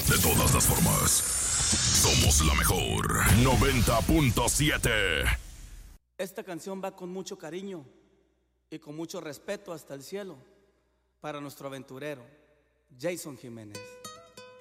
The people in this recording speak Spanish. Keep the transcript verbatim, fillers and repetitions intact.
De todas las formas, somos la mejor. noventa punto siete. Esta canción va con mucho cariño y con mucho respeto hasta el cielo para nuestro aventurero, Jason Jiménez.